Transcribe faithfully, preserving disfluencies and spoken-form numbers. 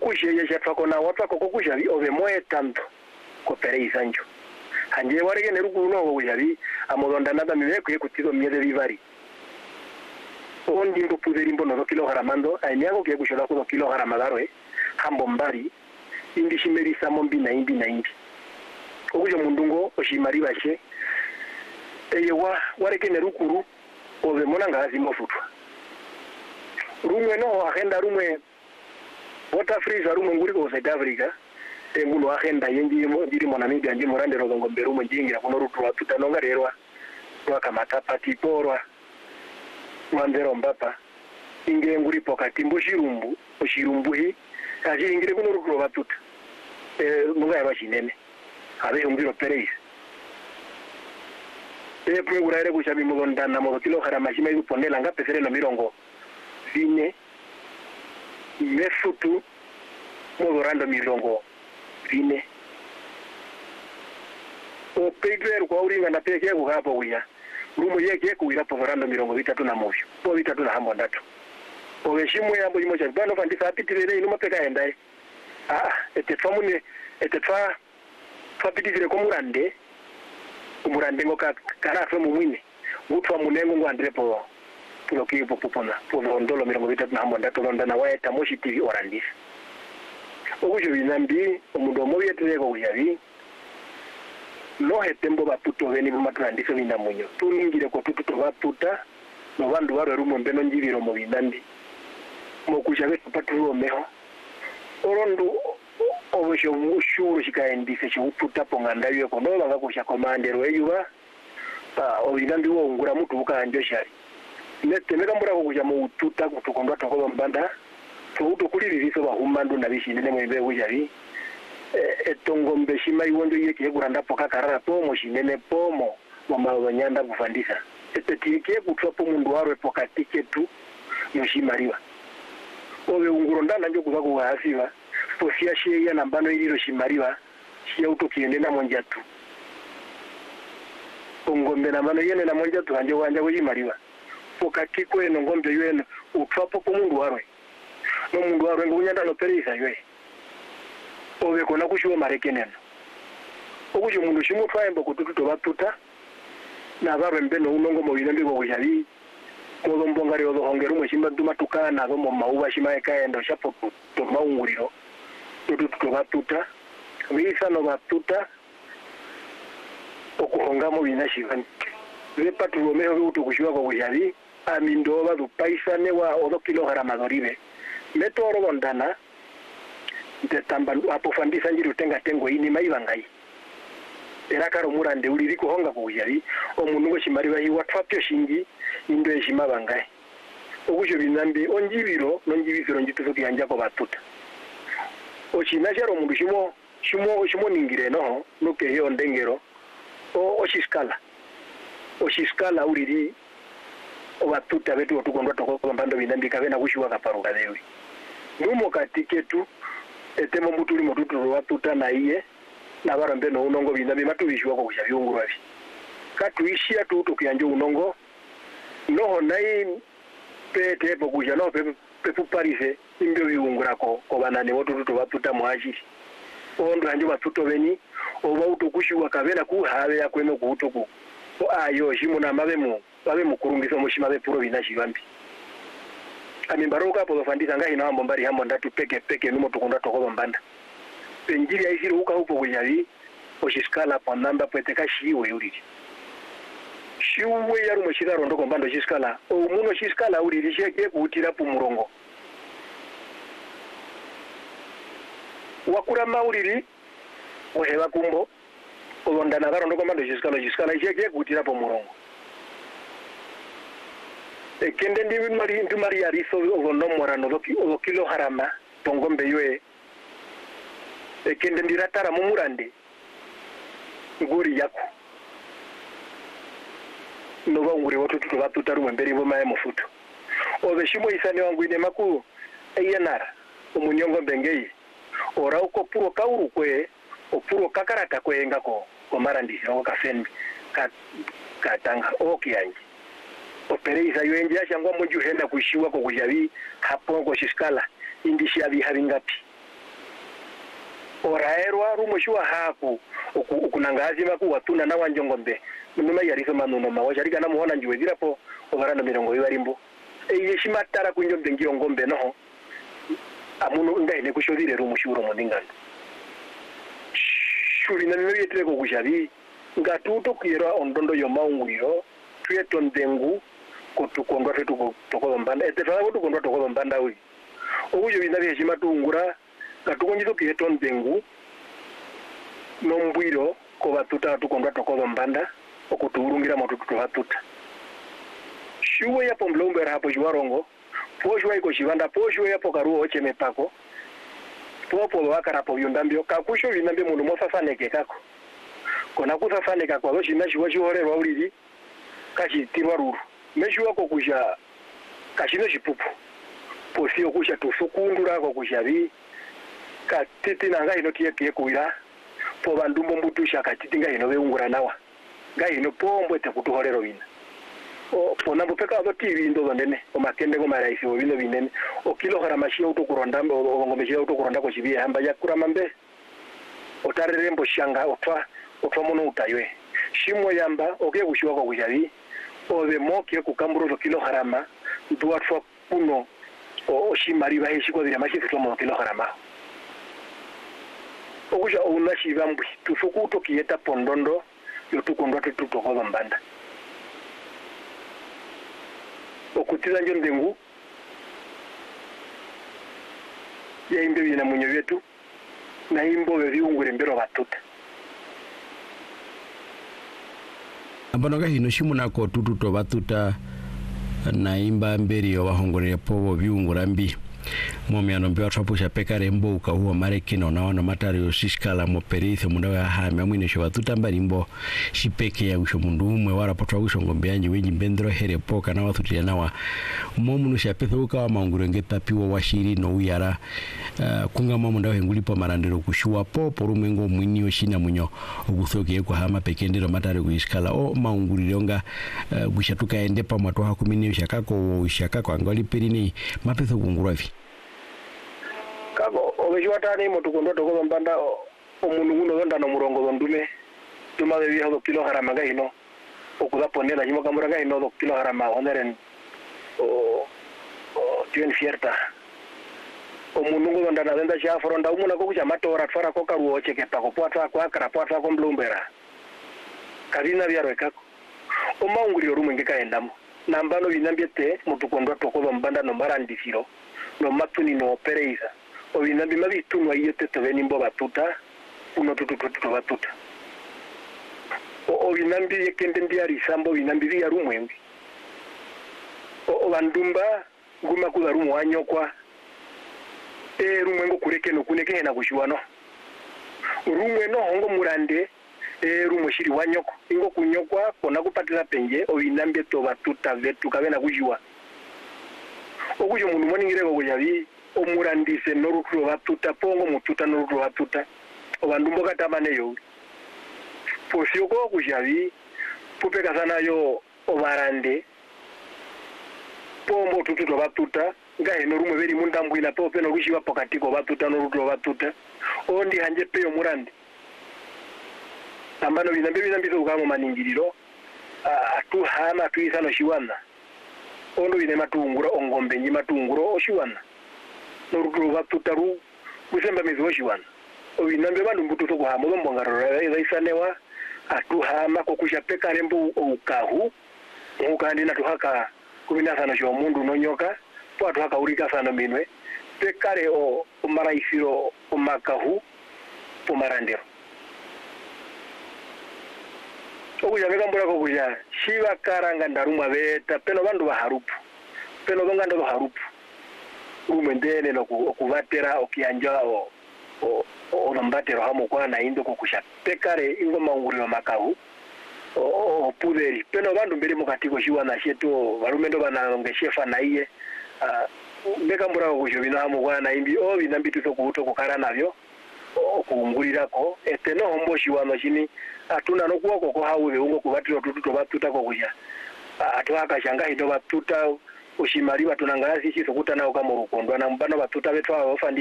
okushe ye twako na watu ko kushabi ove moe tanto ko pereiza njo hanje warege ne ruguru no kushabi amodonda nada mibeko yekutizo miede vivari ondi ndo puderi mbono do kilo haramando ainyago ke kushola ko kilo haramadaro e hambo mbari indi shimerisa mombi na imbi na imbi okujo mundungo oshimari bashe eyewa warege ne ruguru ove mona ngazi mofutwa rumwe no agenda rumwe water freezer rumwe nguri ko South Africa tengulo agenda yengi ndiri mona mimi anje morande rodongo mberu munjingira kuno rutu watu tanonga rerwa twakamata pati porwa mwandero mbapa inge nguri pokati mboshirumbu oshirumbu hi aje ingire kuno rutu watu eh munga ya bashinene abe umbiro pereis e pwe gurare kushabi mugonda na mo kilo harama shima yuponela ngapesere no mirongo vine mefutu modorando mirongo vine o pedro kwa uringa na peke yako hapo uya rumo yake yako uya po dorando mirongo vitatu na moyo po vitatu na hambo ndatu o heshimo yambo imoja bano fandisa apitirere ino mapeka endai ah ete famune ete fa fapitirere ko murande umurande ngoka kana fe mumwine utwa munengo ngwandire po lo que po popona po ndolo mirongo vitatu na hambo ndatu ronda na waeta moshi T V orandis okujo binambi omundo mo yetereko kuyabi no hetembo baputo beni bumaturandise binamunyo tuningire ko tututo baputa no bandu baro rumo mbeno njibiro mo binambi mo kujabe patulo meho orondo obosho mushuru shikaendise chiuputa ponganda yo ko no banga kusha komandero eyuba pa obinambi wo ngura mutu bukanjo shari nete meka mbura ko kuja mu tuta kutukondwa toko mbanda tuuto kulirizo bahumbandu na bishinde mwembe kujabi etongombe shima iwondo yeke kuranda poka karara pomo shinene pomo mama banyanda kufandisa etetike kutwapo mundu warwe poka tiketu yoshimariwa obe unguronda nanjo kuza kuhasiba posia sheya nambano iliro shimariwa shia utokiende na monjatu ongombe na mano yene na monjatu anje wanja kujimariwa poka tiko eno ngombe yene utwapo po mundu warwe no mundu warwe ngunyanda no perisa ywe obe kona kushiwa marekeneno okujo mundu shimu twaembo kutututo batuta na barwe mbeno unongo mo binambi ko kujabi modo mbongari odo hongero mo shimba duma tukana go mo mauba shima ekaendo shapo to maunguriro tututo batuta visa no batuta okuhongamo binashibani lepa tulomeho biutu kushiwa ko kujabi amindo badu paisane wa odo kilo haramadoribe metoro bondana tetamba apo fandisa njiru tenga tengo ini maibangai era karo murande uri ko honga ko yari omuntu ngo shimariba hi watwapyo shingi indo eshima bangai okujo binambi onjibiro nonjibiro njituzo kyanja ko batuta ochina jaro mundu shimo shimo shimo ningire no nuke yo ndengero o oshiskala oshiskala uriri obatuta betu otukondwa toko mbando binambi kabena kushiwa kaparuka dewe numo katiketu etemo mutuli motutu watuta na iye na barambe no unongo binambi matubishwa ko kusha byungurabi katuishia tu tukyanjo unongo no nai pete pokuja no pepe pepu parise imbyo byungurako ko banane wotutu watuta mwajiri ondo anjo batuto beni oba utukushiwa kabena ku habe yakweno kutuku o ayo shimuna mabemu babe mukurungisa mushima be puro binashibambi ami baroka po fandisa ngai na mambo mbari hambo ndatu peke peke numo tukonda toko mbanda penjiri aisiri uka upo kujavi oshiskala ponamba pweteka shiwe yuriri shiwe yaru moshira rondo kombando shiskala o muno shiskala uriri sheke kutira pu murongo wakura mauriri oheba kumbo olondana garondo kombando shiskala shiskala sheke kutira pu murongo ekende ndi mari ndi mari ariso ono morano loki o kilo harama tongombe ywe ekende ndi ratara mumurande nguri yako no banguri watu tutu batuta rumemberi bo maye mufuto obe shimo isane wangu ine maku eyenara umunyongo mbengei ora uko puro kauru kwe opuro kakarata kwenga ko ko marandi ro kafendi ka katanga okiyanji opereza yoenje ashangwa moju henda kushiwa ko kujabi hapo ko shiskala indishi abi haringapi oraerwa rumushiwa haku ukunangazi maku watuna na wanjongombe numa yariso manuno mawasharika na muona njiwe dirapo ogarana mirongo ibarimbo eye shimatara kunjombe ngiro ngombe noho amuno ngaine kushodire rumushuro mondingano shuri na mimi yetire ko kushabi ngatuto kira ondondo yo maunguriro tuyeto ndengu ko tukondwa tetu toko mbanda etefala ko tukondwa toko mbanda uli obujo binabe shimatungura ngatukonjito kiyeto ndengu nombwiro ko batuta tukondwa toko mbanda okuturungira moto tutubatuta shuwe yapo mlombe hapo jwarongo poshwe iko shivanda poshwe yapo karuo ocheme pako popo wakarapo yundambio kakusho yundambio mundu mofafaneke kako kona kufafaneka kwa loshi na shiwa shihorerwa ulili kashi tirwa ruru meshuwa ko kusha kashino shipupu posio kusha tusukundura ko kusha bi katiti nanga inotie tie kuira po bandumbo mbutusha katiti nga ino beungura nawa nga ino pombo ete kutuhorero bina o pona bupeka abo tivi ndo ndene o makende ko maraisi o bino binene o kilogram shi auto kuronda o ngombe shi auto kuronda ko shibi hamba yakura mambe o tarerembo shanga otwa otwa mono utaywe shimo yamba oke kushiwa ko kujabi o de moke ku kamburo kilogram ndo atwa kuno o shimari ba shi ko dire mashi fito mo kilogram o kuja una shibambu tusukuto kiyeta pondondo yo tukondwa tututo ko mbanda okutiza njo ndengu ya imbe bina munyo wetu na imbo bebiungure mbero batuta Ambanoga hino shimuna ko tututo batuta na imba mberi yo bahongorere pobo biungura mbi momiano mbyo atwapusha pekare mbo ukahuwa marekino na wana matari osishkala moperithe mundawe ahame amwine sho batuta mbarimbo shipeke ya usho mundu umwe wara potwa usho ngombe yanji wenji mbendro here poka na wathutia nawa momunu shapethe ukawa maunguro ngetapiwa washiri no uyara uh, kunga momundawe ngulipo marandero kushuwa popo rumengo mwini oshina munyo uguthoke yeko hama pekendero matari kuishkala o maungurire onga uh, gushatuka endepa mwatu hakumini ushakako ushakako angali perini mapethe kunguravi kako obejwatani motukondo toko mbanda omundu nguno zonda no murongo zondume tuma bebi hado kilogram ga hino okuda ponela jimo kamura ga hino do kilogram oneren o o tien fierta omundu nguno zonda na zenda sha foronda umuna ko kuja matora twara ko karuo cheke pako potwa kwa kara potwa ko mblumbera kadina byaro kako o maunguriro rumenge kaendamo nambano binambiete motukondo toko mbanda no marandifiro no matuni no pereiza obinambi mabitunwa yete tobeni mbo batuta uno tutututu batuta o obinambi yekende ndiari sambo binambi ya rumwengi o bandumba nguma kuza rumu anyokwa e rumwengo kureke no kuneke na kushiwano rumwe no hongo murande e rumu shiri wanyoko ingo kunyokwa kona kupatira penje obinambi to batuta vetu kabena kujiwa okujo mundu moningire ko kujabi omurandise norutro batuta pongo mututa norutro batuta obandumbo katamane yo posio ko kujabi pupeka sana yo obarande pombo tututo batuta ngahe norumo beri mundambwina pope no kushiwa pokatiko batuta norutro batuta ondi hanje peyo murande ambano binambe binambe zo kamo maningiriro atu hana tuisano shiwana ondo bine matungura ongombe nyi matunguro oshiwana noruguru batutaru kusemba mizo oshiwana obinambe bandu mbututo ko hamo mbongarora ezaisanewa atuhama ko kushapeka rembo ukahu ngukandi na tuhaka kubina sana sho mundu nonyoka po atuhaka urika sana minwe pekare o maraisiro o makahu po marandero okuja bekambura ko kuja shiba karanga ndaruma beta peno bandu baharupu peno bongando baharupu umendene no kubatera okianja o o nombatero hamo kwa na indo ko kusha pekare ingo maunguriro makahu o puderi peno bandu mbere mukatiko shiwa na sheto barumendo banalonge shefa na iye bekambura ko kujo bina hamo kwa na imbi o binambitu to kuto kukara navyo okungurira ko eteno hombo shiwa no shini atuna no kuwa ko hawe ungo kubatiro tututo batuta ko kuja atwaka shanga hido batuta ushimari batunangasi chisokuta nao kama urukondwa na mbano batuta betwa ofandi